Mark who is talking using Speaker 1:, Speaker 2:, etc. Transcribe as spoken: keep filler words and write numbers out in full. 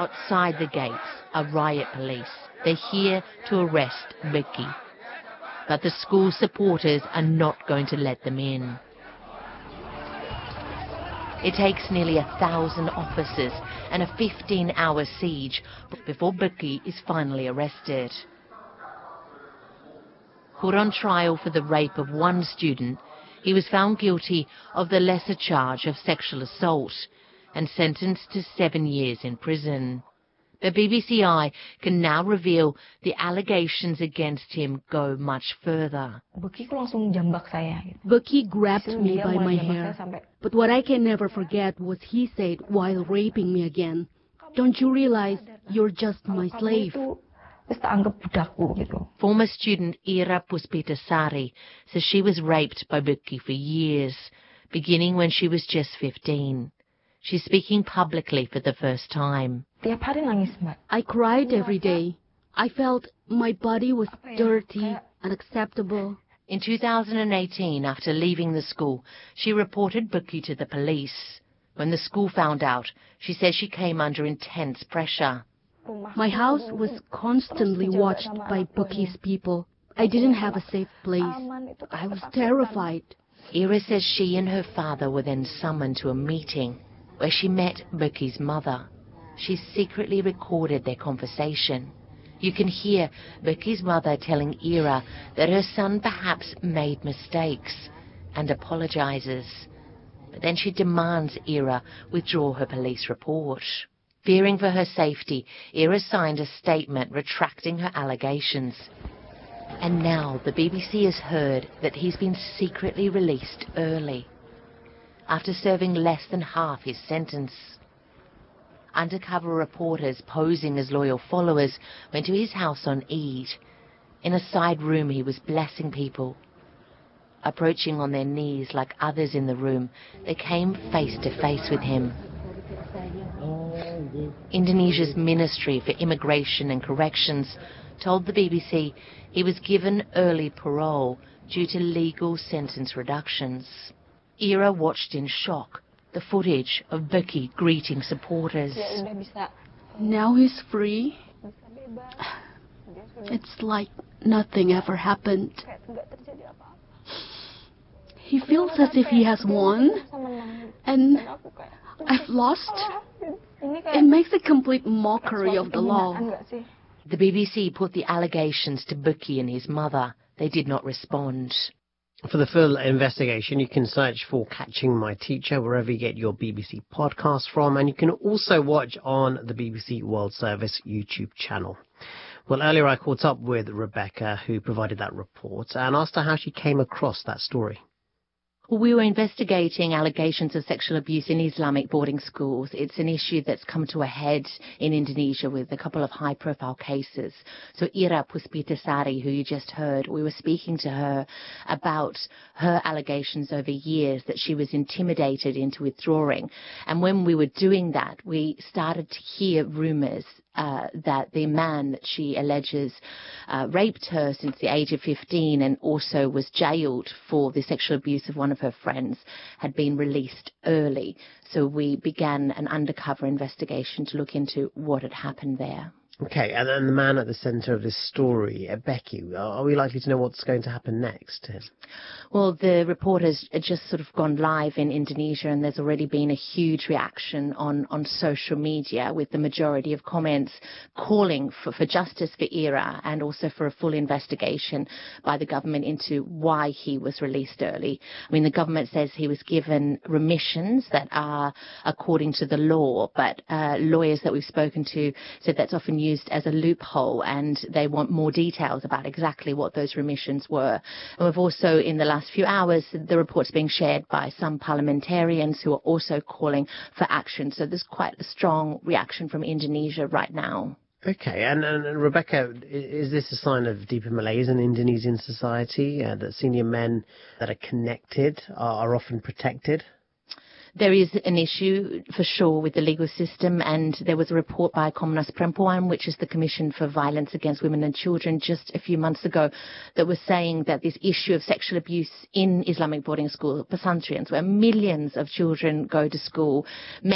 Speaker 1: Outside the gates are riot police. They're here to arrest Beki. But the school supporters are not going to let them in. It takes nearly a thousand officers and a fifteen-hour siege before Beki is finally arrested. Put on trial for the rape of one student, he was found guilty of the lesser charge of sexual assault and sentenced to seven years in prison. The B B C I can now reveal the allegations against him go much further.
Speaker 2: Beki
Speaker 3: grabbed me by my hair, but what I can never forget was he said while raping me again, "Don't you realize you're just my slave?"
Speaker 1: Former student Ira Puspitasari says she was raped by Beki for years, beginning when she was just fifteen. She's speaking publicly for the first time.
Speaker 3: I cried every day. I felt my body was dirty, unacceptable.
Speaker 1: In two thousand eighteen, after leaving the school, she reported Beki to the police. When the school found out, she says she came under intense pressure.
Speaker 3: My house was constantly watched by Beki's people. I didn't have a safe place. I was terrified.
Speaker 1: Ira says she and her father were then summoned to a meeting where she met Beki's mother. She secretly recorded their conversation. You can hear Beki's mother telling Ira that her son perhaps made mistakes and apologizes. But then she demands Ira withdraw her police report. Fearing for her safety, Ira signed a statement retracting her allegations. And now the B B C has heard that he's been secretly released early, after serving less than half his sentence. Undercover reporters posing as loyal followers went to his house on Eid. In a side room he was blessing people. Approaching on their knees like others in the room, they came face to face with him. Indonesia's Ministry for Immigration and Corrections told the B B C he was given early parole due to legal sentence reductions. Ira watched in shock the footage of Beki greeting supporters.
Speaker 3: Now he's free. It's like nothing ever happened. He feels as if he has won, and I've lost. It makes a complete mockery of the law.
Speaker 1: The B B C put the allegations to Beki and his mother. They did not respond.
Speaker 4: For the full investigation, you can search for Catching My Teacher wherever you get your B B C podcast from, and you can also watch on the B B C World Service YouTube channel. Well, earlier I caught up with Rebecca, who provided that report, and asked her how she came across that story.
Speaker 1: We were investigating allegations of sexual abuse in Islamic boarding schools. It's an issue that's come to a head in Indonesia with a couple of high-profile cases. So Ira Puspitasari, who you just heard, we were speaking to her about her allegations over years that she was intimidated into withdrawing. And when we were doing that, we started to hear rumours Uh, that the man that she alleges uh, raped her since the age of fifteen and also was jailed for the sexual abuse of one of her friends had been released early. So we began an undercover investigation to look into what had happened there.
Speaker 4: Okay, and then the man at the centre of this story, uh, Beki, are we likely to know what's going to happen next?
Speaker 1: Well, the report has just sort of gone live in Indonesia, and there's already been a huge reaction on, on social media, with the majority of comments calling for, for justice for Ira and also for a full investigation by the government into why he was released early. I mean, the government says he was given remissions that are according to the law, but uh, lawyers that we've spoken to said that's often used as a loophole, and they want more details about exactly what those remissions were. And we've also, in the last few hours, the report's being shared by some parliamentarians who are also calling for action. So there's quite a strong reaction from Indonesia right now.
Speaker 4: Okay, and, and Rebecca, is this a sign of deeper malaise in Indonesian society, uh, that senior men that are connected are, are often protected?
Speaker 1: There is an issue, for sure, with the legal system, and there was a report by Komnas Perempuan, which is the Commission for Violence Against Women and Children, just a few months ago, that was saying that this issue of sexual abuse in Islamic boarding school, pesantren, where millions of children go to school,